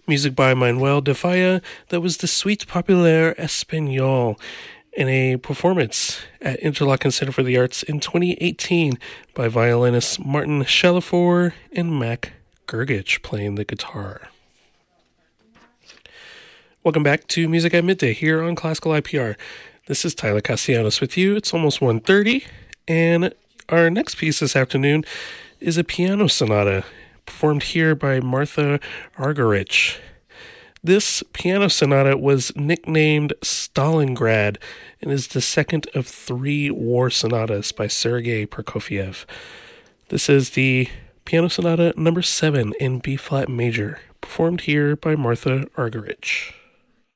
Music by Manuel de Falla, that was the Suite Populaire Espagnole, in a performance at Interlochen Center for the Arts in 2018 by violinists Martin Chalifour and Mac Gergich playing the guitar. Welcome back to Music at Midday here on Classical IPR. This is Tyler Castellanos with you. It's almost 1:30, and our next piece this afternoon is a piano sonata performed here by Martha Argerich. This piano sonata was nicknamed Stalingrad and is the second of 3 war sonatas by Sergei Prokofiev. This is the piano sonata number 7 in B-flat major, performed here by Martha Argerich.